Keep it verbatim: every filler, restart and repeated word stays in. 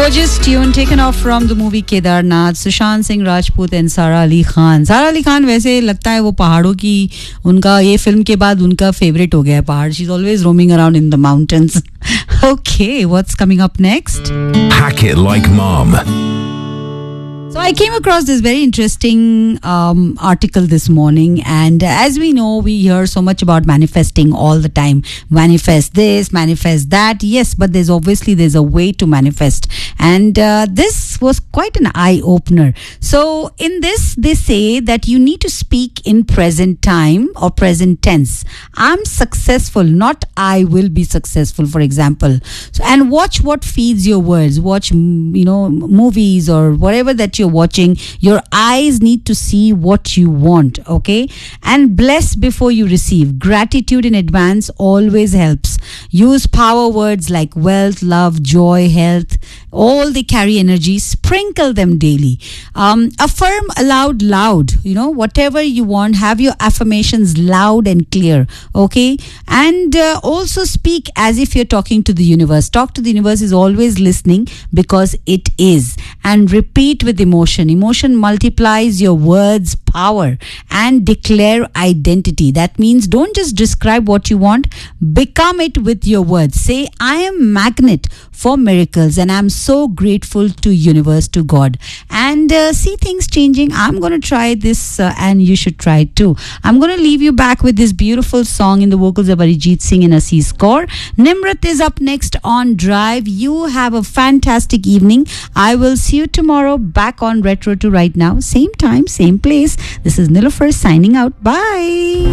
Gorgeous tune taken off from the movie Kedarnath. Sushant Singh Rajput and Sara Ali Khan. Sara Ali Khan वैसे लगता है वो पहाड़ों की उनका ये फिल्म के बाद उनका फेवरेट हो गया है पहाड़. She's always roaming around in the mountains. Okay, what's coming up next? Hack it like mom. So I came across this very interesting um, article this morning, and as we know, we hear so much about manifesting all the time. Manifest this, manifest that. Yes, but there's obviously there's a way to manifest, and uh, this was quite an eye opener. So in this, they say that you need to speak in present time or present tense. I'm successful, not I will be successful, for example. So and watch what feeds your words. Watch you know movies or whatever that you're watching. Your eyes need to see what you want, okay? And bless before you receive. Gratitude in advance always helps. Use power words like wealth, love, joy, health. All they carry energy. Sprinkle them daily. Um, affirm aloud loud. You know, whatever you want, have your affirmations loud and clear, okay? And uh, also speak as if you're talking to the universe. Talk to the universe is always listening because it is. And repeat with emotion. Emotion multiplies your words' power and declare identity. That means don't just describe what you want, become it with your words. Say, I am magnet for miracles and I'm so grateful to universe, to God. And uh, see things changing. I'm going to try this uh, and you should try it too. I'm going to leave you back with this beautiful song in the vocals of Arijit Singh and Aziz Kaur. Nimrat is up next on Drive. You have a fantastic evening. I will see you tomorrow back on Retro to Right Now. Same time, same place. This is Nilofer signing out. Bye.